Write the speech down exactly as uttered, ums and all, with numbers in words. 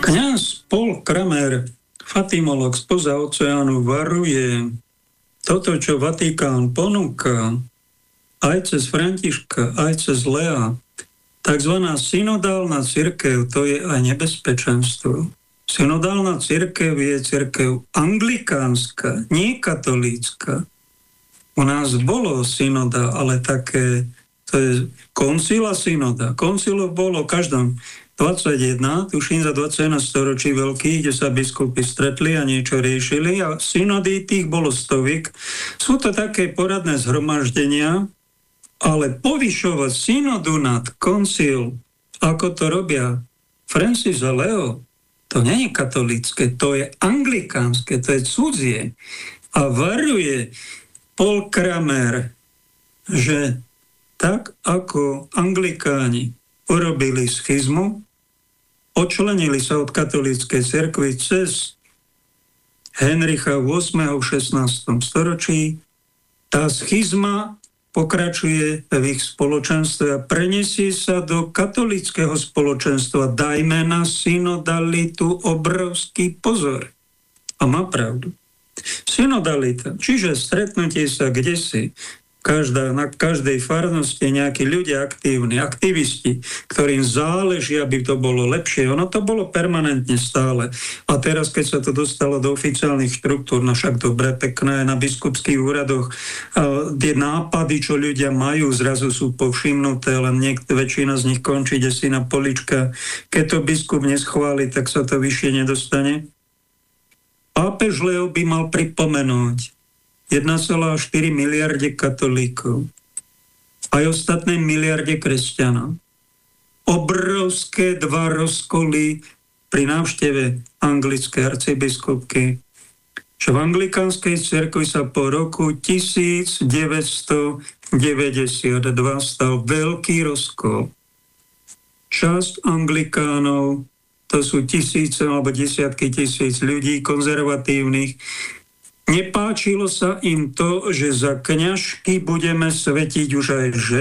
Kňaz Paul Kramer, fatimolog spoza oceánu, varuje: toto, čo Vatikán ponúka, aj cez Františka, aj cez Lea, takzvaná synodálna cirkev, to je aj nebezpečenstvo. Synodálna cirkev je cirkev anglikánska, nie katolícka. U nás bolo synoda, ale také, to je koncila synoda. Koncilov bolo každom dvadsaťjeden, tuším za dvadsaťjeden storočí veľkých, kde sa biskupy stretli a niečo riešili, a synody tých bolo stoviek. Sú to také poradné zhromaždenia, ale povyšovať synodu nad koncil, ako to robia Francis a Leo, to nie je katolícke, to je anglikánske, to je cudzie. A varuje Paul Kramer, že tak ako anglikáni urobili schizmu, odčlenili sa od katolíckej cirkvi cez Henricha ôsmeho v šestnástom storočí, tá schizma pokračuje v ich spoločenstve a preniesie sa do katolíckeho spoločenstva. Dajme na synodalitu obrovský pozor. A má pravdu. Synodalita, čiže stretnutie sa kdesi, každá, na každej farnosti nejakí ľudia aktívni, aktivisti, ktorým záleží, aby to bolo lepšie. Ono to bolo permanentne stále. A teraz, keď sa to dostalo do oficiálnych štruktúr, no však dobre, pekné, na biskupských úradoch, a tie nápady, čo ľudia majú, zrazu sú povšimnuté, len niekto, väčšina z nich končí desi na polička. Keď to biskup neschváli, tak sa to vyššie nedostane. Pápež Leo by mal pripomenúť jeden celá štyri miliarde katolíkov, aj ostatné miliarde kresťanov. Obrovské dva rozkoly pri návšteve anglickej arcibiskupky, že v anglikánskej cirkvi sa po roku devätnásťstodeväťdesiatdva stal veľký rozkol. Časť anglikánov, to sú tisíce alebo desiatky tisíc ľudí konzervatívnych, nepáčilo sa im to, že za kňažky budeme svetiť už aj ženy.